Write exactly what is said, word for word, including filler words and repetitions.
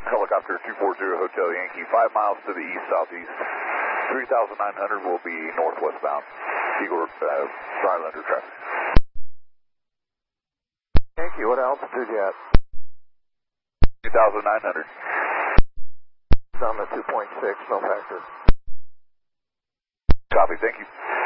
Helicopter two four zero Hotel Yankee, five miles to the east-southeast. three thousand nine hundred will be northwestbound. Eagle uh, Rylander traffic. Yankee, what altitude you at? two thousand nine hundred. It's on the two point six, no factor. Copy, thank you.